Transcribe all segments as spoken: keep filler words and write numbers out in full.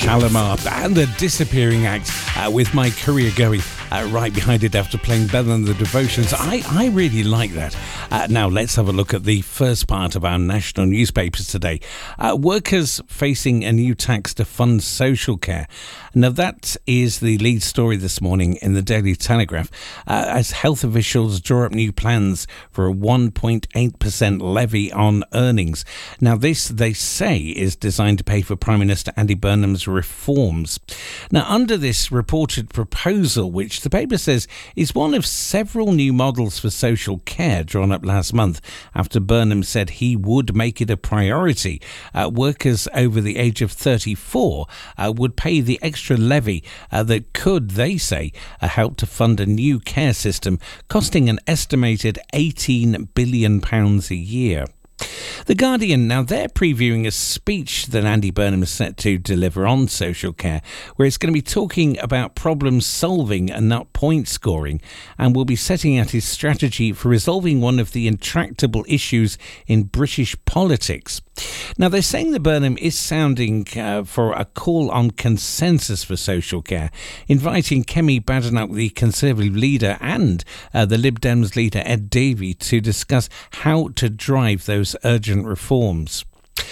Shalimar and the Disappearing Act uh, with My Career Going uh, right behind it after playing Better Than the Devotions. I, I really like that. Uh, now let's have a look at the first part of our national newspapers today. Uh, workers facing a new tax to fund social care. Now that is the lead story this morning in the Daily Telegraph uh, as health officials draw up new plans for a one point eight percent levy on earnings. Now this, they say, is designed to pay for Prime Minister Andy Burnham's reforms. Now under this reported proposal, which the paper says is one of several new models for social care drawn up last month after Burnham said he would make it a priority, uh, workers over the age of thirty-four uh, would pay the extra levy uh, that could, they say, uh, help to fund a new care system costing an estimated eighteen billion pounds a year. The Guardian, now they're previewing a speech that Andy Burnham is set to deliver on social care, where it's going to be talking about problem solving and not point scoring, and will be setting out his strategy for resolving one of the intractable issues in British politics. Now they're saying that Burnham is sounding uh, for a call on consensus for social care, inviting Kemi Badenoch, the Conservative leader, and uh, the Lib Dems leader Ed Davey to discuss how to drive those urgent reforms.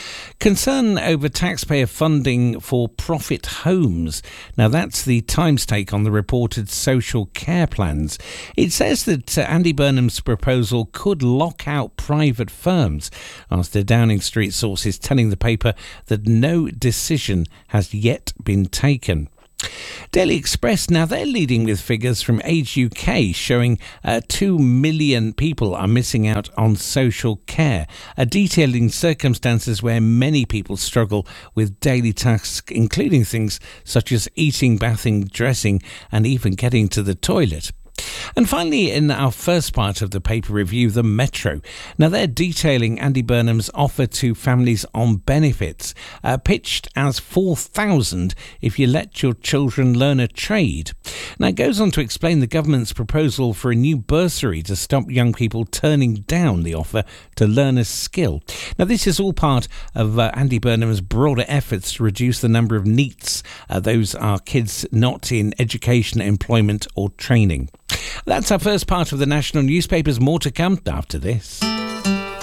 Concern over taxpayer funding for profit homes. Now that's the Times take on the reported social care plans. It says that uh, Andy Burnham's proposal could lock out private firms, after Downing Street sources telling the paper that no decision has yet been taken. Daily Express, now they're leading with figures from Age U K showing uh, two million people are missing out on social care, uh, detailing circumstances where many people struggle with daily tasks, including things such as eating, bathing, dressing, and even getting to the toilet. And finally, in our first part of the paper review, the Metro. Now they're detailing Andy Burnham's offer to families on benefits, uh, pitched as four thousand if you let your children learn a trade. Now it goes on to explain the government's proposal for a new bursary to stop young people turning down the offer to learn a skill. Now this is all part of uh, Andy Burnham's broader efforts to reduce the number of NEETs. Uh, those are kids not in education, employment or training. That's our first part of the national newspapers. More to come after this.